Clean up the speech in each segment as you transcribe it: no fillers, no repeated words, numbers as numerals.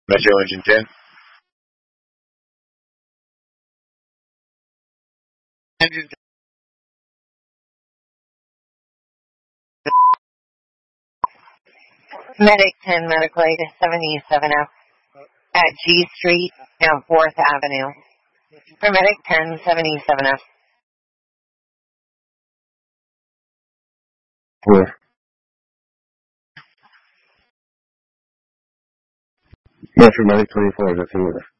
Metro Engine 10. Engine Medic 10 Medical Aid 77F at G Street and 4th Avenue. For Medic 10 77F. Where? Metro Medic 24, that's the order.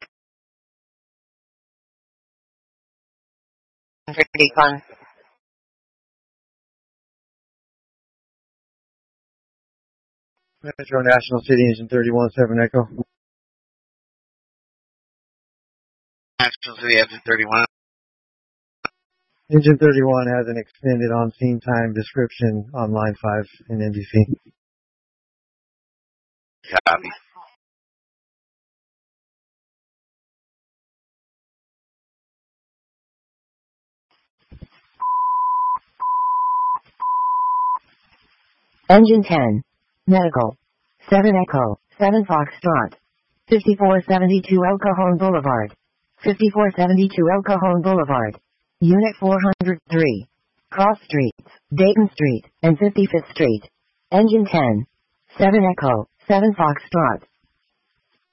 Pretty fun. Metro National City Engine 31-7 Echo. National City Engine 31. Engine 31 has an extended on-scene time description on line 5 in NBC. Copy. Engine 10. Medical. 7 Echo. 7 Foxtrot. 5472 El Cajon Boulevard. 5472 El Cajon Boulevard. Unit 403. Cross Streets, Dayton Street, and 55th Street. Engine 10. 7 Echo. 7 Foxtrot.